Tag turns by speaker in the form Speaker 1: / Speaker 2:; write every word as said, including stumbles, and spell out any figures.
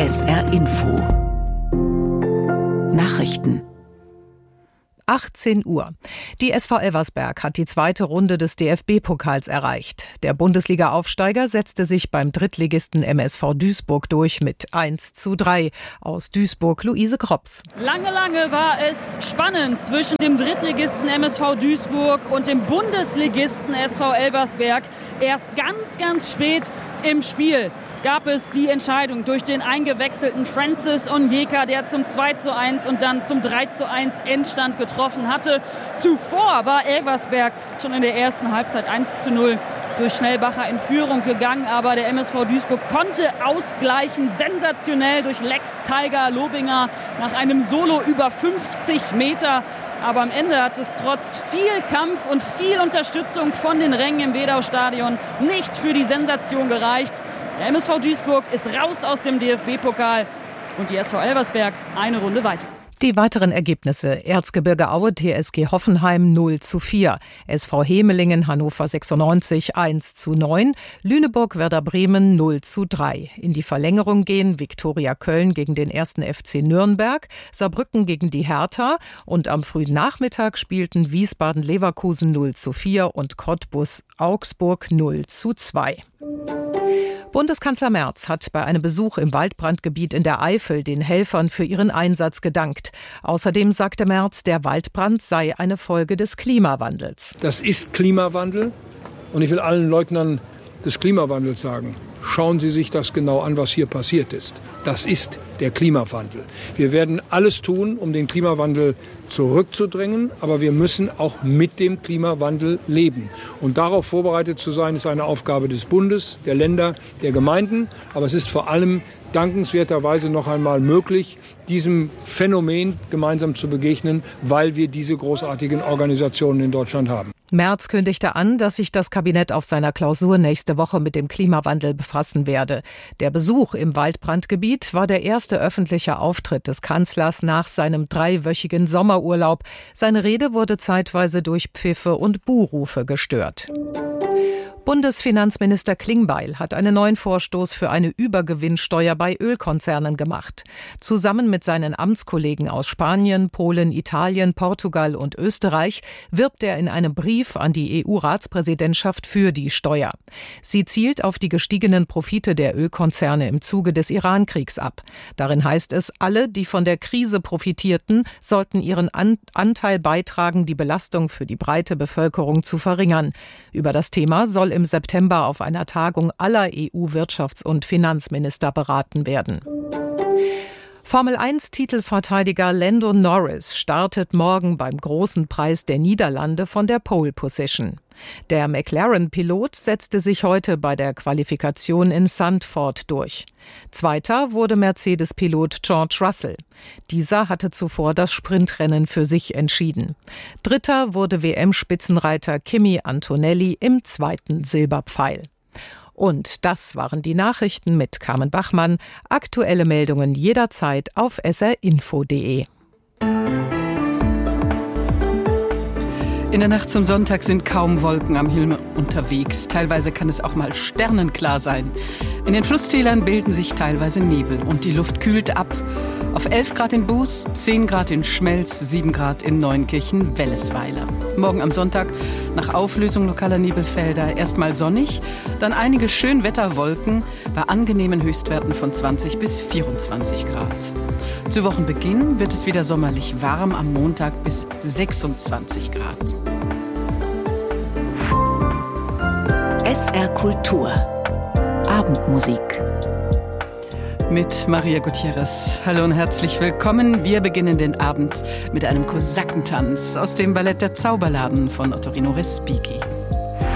Speaker 1: S R Info Nachrichten
Speaker 2: achtzehn Uhr. Die S V Elversberg hat die zweite Runde des D F B-Pokals erreicht. Der Bundesliga-Aufsteiger setzte sich beim Drittligisten M S V Duisburg durch mit eins zu drei. Aus Duisburg Luise Kropf.
Speaker 3: Lange, lange war es spannend zwischen dem Drittligisten M S V Duisburg und dem Bundesligisten S V Elversberg. Erst ganz, ganz spät im Spiel gab es die Entscheidung durch den eingewechselten Francis Onyeka, der zum zwei zu eins und dann zum drei zu eins Endstand getroffen hatte. Zuvor war Elversberg schon in der ersten Halbzeit eins zu null durch Schnellbacher in Führung gegangen, aber der M S V Duisburg konnte ausgleichen, sensationell durch Lex Tiger Lobinger nach einem Solo über fünfzig Meter. Aber am Ende hat es trotz viel Kampf und viel Unterstützung von den Rängen im Wedau-Stadion nicht für die Sensation gereicht. Der M S V Duisburg ist raus aus dem D F B-Pokal und die S V Elversberg eine Runde weiter.
Speaker 2: Die weiteren Ergebnisse: Erzgebirge Aue T S G Hoffenheim null zu vier, S V Hemelingen Hannover sechsundneunzig eins zu neun, Lüneburg Werder Bremen null zu drei. In die Verlängerung gehen Viktoria Köln gegen den ersten F C Nürnberg, Saarbrücken gegen die Hertha und am frühen Nachmittag spielten Wiesbaden Leverkusen null zu vier und Cottbus Augsburg null zu zwei. Bundeskanzler Merz hat bei einem Besuch im Waldbrandgebiet in der Eifel den Helfern für ihren Einsatz gedankt. Außerdem sagte Merz, der Waldbrand sei eine Folge des Klimawandels.
Speaker 4: Das ist Klimawandel und ich will allen Leugnern des Klimawandels sagen, schauen Sie sich das genau an, was hier passiert ist. Das ist der Klimawandel. Wir werden alles tun, um den Klimawandel zurückzudrängen, aber wir müssen auch mit dem Klimawandel leben. Und darauf vorbereitet zu sein, ist eine Aufgabe des Bundes, der Länder, der Gemeinden. Aber es ist vor allem dankenswerterweise noch einmal möglich, diesem Phänomen gemeinsam zu begegnen, weil wir diese großartigen Organisationen in Deutschland haben.
Speaker 2: Merz kündigte an, dass sich das Kabinett auf seiner Klausur nächste Woche mit dem Klimawandel befassen werde. Der Besuch im Waldbrandgebiet war der erste öffentliche Auftritt des Kanzlers nach seinem dreiwöchigen Sommerurlaub. Seine Rede wurde zeitweise durch Pfiffe und Buhrufe gestört. Bundesfinanzminister Klingbeil hat einen neuen Vorstoß für eine Übergewinnsteuer bei Ölkonzernen gemacht. Zusammen mit seinen Amtskollegen aus Spanien, Polen, Italien, Portugal und Österreich wirbt er in einem Brief an die E U-Ratspräsidentschaft für die Steuer. Sie zielt auf die gestiegenen Profite der Ölkonzerne im Zuge des Iran-Kriegs ab. Darin heißt es, alle, die von der Krise profitierten, sollten ihren An- Anteil beitragen, die Belastung für die breite Bevölkerung zu verringern. Über das Thema soll im September auf einer Tagung aller E U-Wirtschafts- und Finanzminister beraten werden. Formel eins Titelverteidiger Lando Norris startet morgen beim Großen Preis der Niederlande von der Pole Position. Der McLaren-Pilot setzte sich heute bei der Qualifikation in Zandvoort durch. Zweiter wurde Mercedes-Pilot George Russell. Dieser hatte zuvor das Sprintrennen für sich entschieden. Dritter wurde W M-Spitzenreiter Kimi Antonelli im zweiten Silberpfeil. Und das waren die Nachrichten mit Carmen Bachmann. Aktuelle Meldungen jederzeit auf s r info punkt d e.
Speaker 5: In der Nacht zum Sonntag sind kaum Wolken am Himmel unterwegs. Teilweise kann es auch mal sternenklar sein. In den Flusstälern bilden sich teilweise Nebel und die Luft kühlt ab. Auf elf Grad in Buß, zehn Grad in Schmelz, sieben Grad in Neunkirchen-Wellesweiler. Morgen am Sonntag nach Auflösung lokaler Nebelfelder erstmal sonnig, dann einige Schönwetterwolken bei angenehmen Höchstwerten von zwanzig bis vierundzwanzig Grad. Zu Wochenbeginn wird es wieder sommerlich warm, am Montag bis sechsundzwanzig Grad.
Speaker 1: S R Kultur Abendmusik
Speaker 5: mit Maria Gutierrez. Hallo und herzlich willkommen. Wir beginnen den Abend mit einem Kosakentanz aus dem Ballett Der Zauberladen von Ottorino Respighi.